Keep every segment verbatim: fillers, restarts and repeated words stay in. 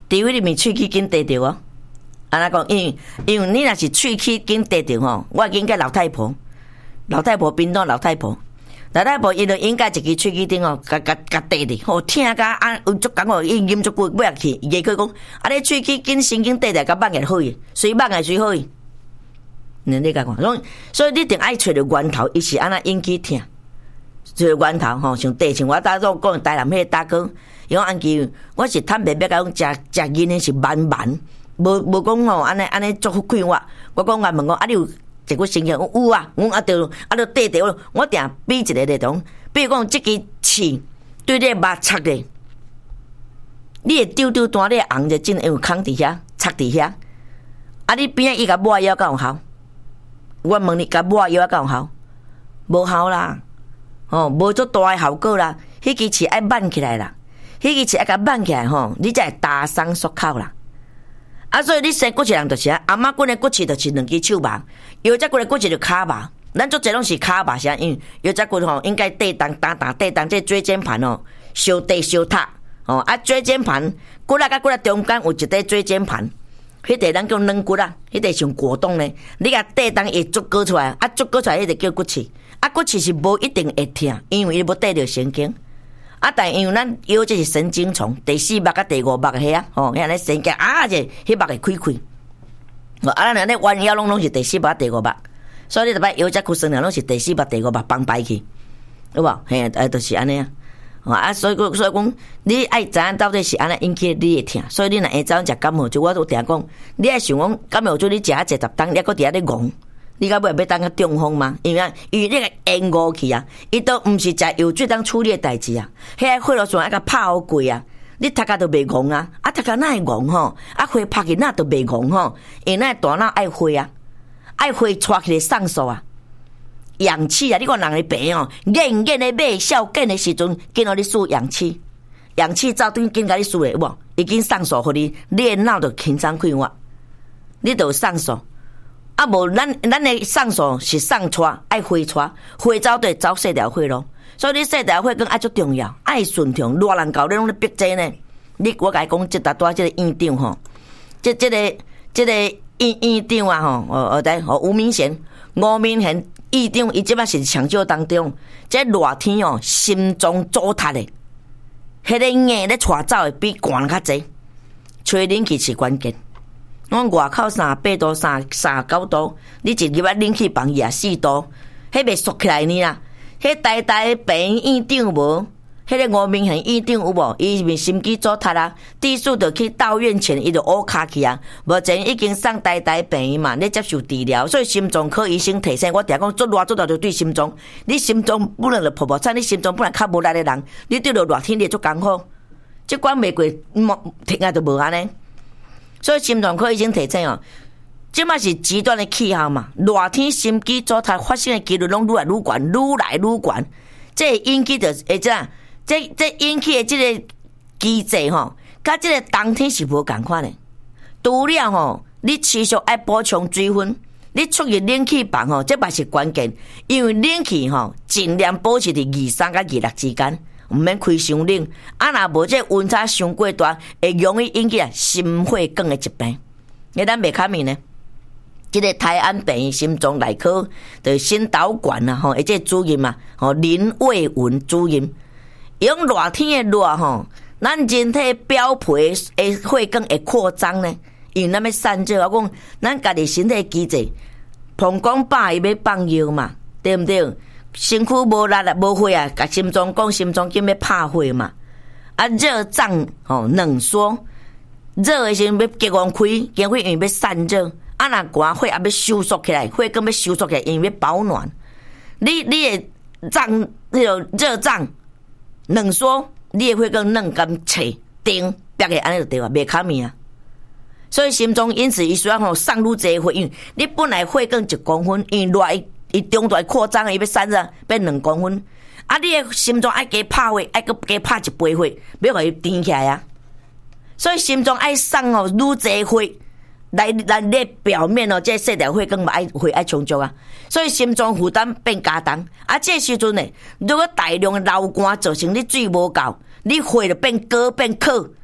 除非你咪喙齿紧地着哦。安那讲，因为因为你若是喙齿紧地着吼，我应该老太婆，老太婆边当老太婆。老太婆伊就应该一支喙齿顶哦，甲甲甲地的，吼听甲啊有足讲哦，伊啉足久尾去，伊个讲啊，你喙齿紧神经地的，甲放个好伊，随放个随好伊。你你甲讲，所以所以你一定爱找着源头，伊是安那引起疼。找着源头吼，像地像我大早讲台南迄个大哥，伊讲安琪，我是坦白要讲，食食人的是慢慢，无无讲吼安尼安尼足快活。我讲我问讲啊，你有？一个神经有啊，我啊着啊着地着，我定比一个那种，比如讲这支刺对你目插的，你会丢丢单你红就真有空伫遐，插伫遐。啊，你边仔伊甲抹药敢有效？我问你，甲抹药敢有效？无效啦，哦，无足大的效果啦。迄支刺爱挽起来啦，迄支刺爱甲挽起来吼，你才会打伤缩口啦。啊，所以你生骨刺人就是啊，阿嬷骨的骨刺就是两支手麻，腰脊骨的骨刺就骹麻，咱做这拢是骹麻啥？因为腰脊骨吼应该地当打打地当这椎间盘哦，小地小塌哦，啊椎间盘骨啊甲骨啊中间有一块椎间盘，迄块咱叫软骨啊，迄块像果冻咧，你甲地当会足割出来，啊足割出来迄个叫骨刺，啊骨刺是无一定会疼，因为伊无缀着神经。啊，但因为咱腰这是神经丛，第四目甲第五目迄啊，吼，遐尼神经啊，这迄目会开开。哦，啊，咱咧弯腰拢拢是第四目、第五目，所以你特摆腰脊骨酸了，拢是第四目、第五目放排去，有无？嘿，啊，就是安尼啊。啊，所以所以讲，你爱知影到底是安尼引起你的疼，所以你若会早食感冒酒，我都定讲，你爱想讲感冒酒，你食啊一十当，你还搁伫遐咧戆。你到尾要当个中风吗？因为因为你个延误去啊，伊都毋是食药水当处理的代志啊。迄个血路线爱甲拍好过啊，你头壳都袂戆啊，啊头壳哪会戆吼？啊血拍去哪都袂戆吼？因为咱大脑爱血啊，爱血带起来送数啊，氧气啊！你看人的病哦，硬硬的买小紧的时阵，紧互你输氧气，氧气走对紧甲你输的有无？已经送数互你，你的脑就轻松快活，你就送数。啊，无咱咱的送数是送出，爱回出，回走对走细条血咯。所以你细条血更爱足重要，爱顺畅。偌人搞你拢咧逼这呢？你我甲你讲，即搭带即个院长吼，即即个即个院院长啊吼，哦哦对，哦吴明贤，吴明贤院长，伊即摆是抢救当中，即热天哦，心脏阻塌的，迄个硬咧带走的比寒较济，吹冷气是关键。我外口三八度、三三九度，你一入啊冷气房也四度，迄袂缩起来呢啦。迄大大的病院长无，迄个吴明贤院长有无？伊是心肌阻塌啦，地数就去到院前，伊就乌卡去啊。目前已经送大大病院嘛，咧接受治疗，所以心脏科医生提醒我，定讲做热做热就对心脏，你心脏不能就泡泡产，你心脏本来较无力的人，你对着热天你就艰苦，即管袂过，停啊就无安尼。所以心脏科已经提醒哦，即嘛是极端的气候嘛，热天心肌阻塌发生的几率拢愈来愈悬，愈来愈悬。这引起的会怎？这这引起的这个机制吼，甲这个冬天是无共款的。除了吼，你持续爱补充水分，你出入冷气房吼，这嘛是关键，因为冷气吼尽量保持伫二三甲二六之间。毋免开伤冷，啊若无这温差伤过大，会容易引起啊心血管的疾病。你咱袂卡面呢？这个台安病院心脏内科的心导管啊，吼，而且主任嘛，吼林卫文主任，用热天的热吼，咱人体表皮的血管会扩张呢，因为咱要散热。我讲，咱家己身体机制，膀胱把伊要放药嘛，对毋对？身躯无力啊，无血啊，甲心脏讲心脏紧要拍血嘛。啊，热胀吼冷缩，热的时候要激光开，经血因为要散热。啊，若寒血也要收缩起来，血更要收缩起来，因为要保暖。你你的胀，那个热胀冷缩，你的血更冷甘切顶，别个安尼就对啊，袂卡面啊。所以心脏因此伊需要吼送愈济血，因为你本来血更一公分，因为热伊中段扩张，伊要散热变两公分。啊，你的心脏爱加拍血，爱搁加拍一杯血，要互伊甜起来啊。所以心脏爱送哦愈济血。来来咧表面哦，这细条血管嘛爱血爱充足啊，所以心脏负担变加重。啊，这时阵呢，如果大量的流汗造成你水无够，你血就变高变渴，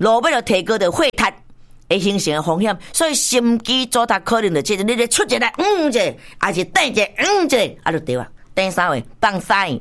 路尾就提高着血塌会形成的风险，所以心肌阻塞可能就即个你咧出一来，嗯一下，还是等一下，嗯一下，啊就对啊，等啥话放屎，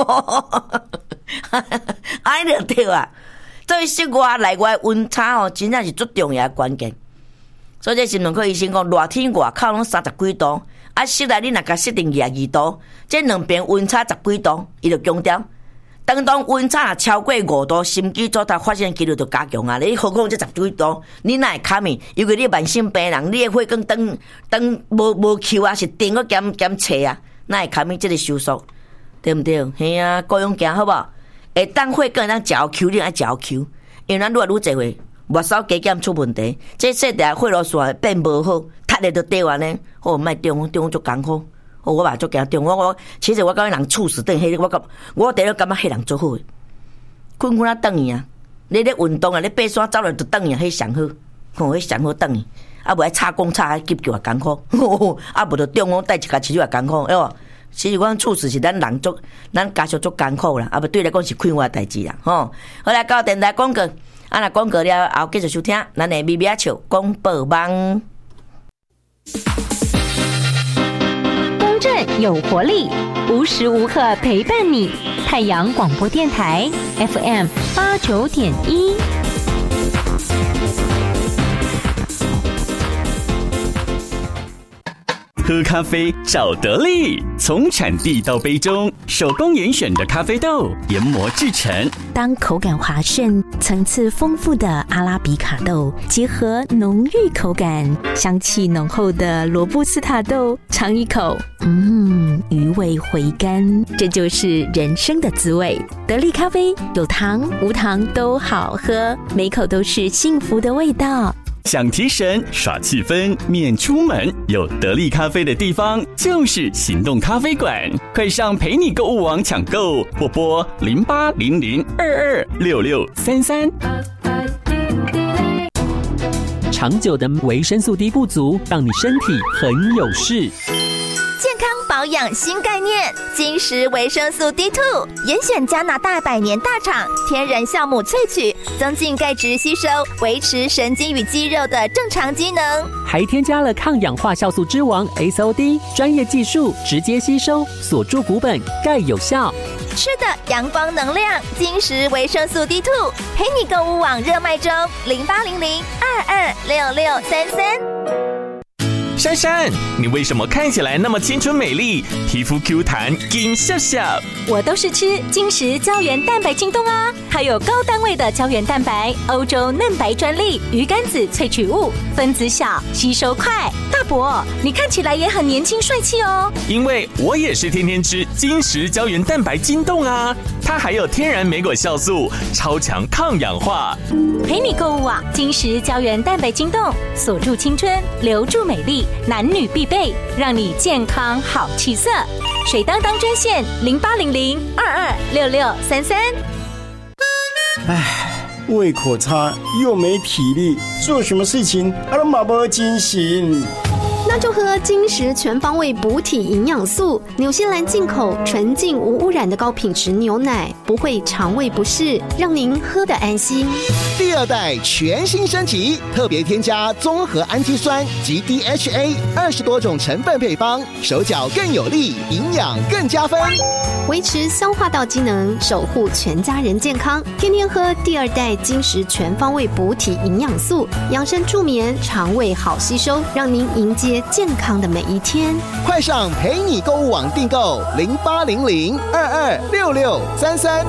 安尼就对啊。所以室外内外温差哦，真正是最重要的关键。所以这心脏科医生讲，热天外口拢三十几度，啊室内你若甲设定廿二度，这两边温差十几度，伊就强调。当当温差超过五度，心肌阻塞发生几率就加强啊！你何况这十几度，你哪会卡面？尤其你慢性病人，你的血管当当无无扣啊，是顶个减减切啊，哪会卡面这个收缩？对不对？嘿啊，各样行好不好？会当血管当嚼扣，你爱嚼扣，因为咱愈来愈侪回末梢加减出问题，这说的血路线变无好，塌的就对完呢。哦，卖中中就艰苦。哦，我嘛足惊中，我我其实我感觉人猝死等迄我感我第一感觉迄人最好诶，困困啊等伊啊，你咧运动啊，你爬山走落就等伊啊，迄上好，吼，迄上好等伊，啊无爱插公插急救也艰苦，啊无就中午带一家饲就也艰苦，哎哟，其实我猝死是咱人足，咱家属足艰苦啦，啊无对来讲是快活诶代志啦，吼。好来到电台广告，啊若广告了后继续收听，咱诶咪咪啊笑广播网。 有活力，无时无刻陪伴你。太阳广播电台 F M 八九点一。 喝咖啡找得力，从产地到杯中，手工严选的咖啡豆研磨制成。 当口感滑顺、层次丰富的阿拉比卡豆结合浓郁口感、香气浓厚的罗布斯塔豆，尝一口，嗯，余味回甘，这就是人生的滋味。得力咖啡有糖无糖都好喝，每口都是幸福的味道。 想提神耍气氛免出门，有得力咖啡的地方就是行动咖啡馆，快上陪你购物网抢购，或拨零八零零二二六六三三。 长久的维生素 D 不足，让你身体很有事。 健康保养新概念，金石维生素 D 二 严选加拿大百年大厂天然酵母萃取，增进钙质吸收，维持神经与肌肉的正常机能， 还添加了抗氧化酵素之王 S O D， 专业技术直接吸收，锁住骨本，钙有效。 吃的阳光能量，金石维生素 D 二 陪你购物网热卖中，零八零零二二六六三三。 珊珊，你为什么看起来那么青春美丽，皮肤 Q 弹，金笑笑？ 我都是吃金石胶原蛋白晶冻啊，还有高单位的胶原蛋白，欧洲嫩白专利，鱼肝子萃取物，分子小，吸收快。大伯，你看起来也很年轻帅气哦。 因为我也是天天吃金石胶原蛋白晶冻啊，它还有天然莓果酵素，超强抗氧化。 陪你购物啊，金石胶原蛋白晶冻，锁住青春，留住美丽。男女必备，让你健康好气色。水当当专线零八零零二二六六三三。 唉，胃口差又没体力，做什么事情啊都马不精神。 那就喝金石全方位补体营养素，纽西兰进口纯净无污染的高品质牛奶，不会肠胃不适，让您喝得安心。 第二代全新升级，特别添加综合氨基酸及 D H A 二十多种成分配方，手脚更有力，营养更加分， 维持消化道机能，守护全家人健康。天天喝第二代金石全方位补体营养素，养生助眠，肠胃好吸收，让您迎接健康的每一天。 快上陪你购物网订购零八零零二二六六三三。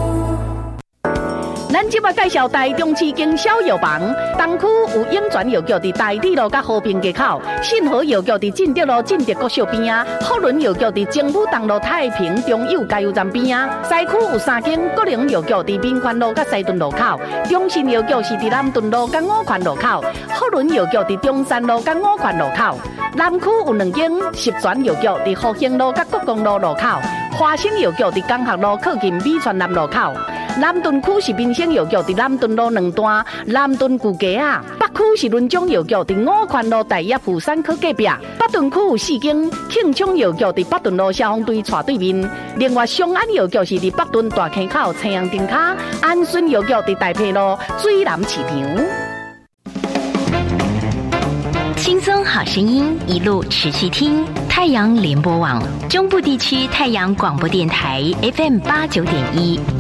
咱即马介绍台中市经销药房，东区有永泉药局伫大地路甲和平街口，信和药局伫进德路进德国小边啊，福伦药局伫政府东路太平中友加油站边啊，西区有三间国营药局伫民权路甲西屯路口，中信药局是伫南屯路甲五权路口，福伦药局伫中山路甲五权路口，南区有两间十全药局伫福兴路甲国公路路口，华新药局伫江学路靠近美泉南路口。南屯区是民生药局，伫南屯路两段南屯旧街啊，北区是仑江药局伫五环路大业富山科隔壁，北屯区有四间，庆昌药局伫北屯路消防队斜对面，另外松安药局是伫北屯大坑口青阳灯卡，安顺药局伫大坪路水南市场。 轻松好声音，一路持续听太阳联播网中部地区太阳广播电台 F M 八九点一。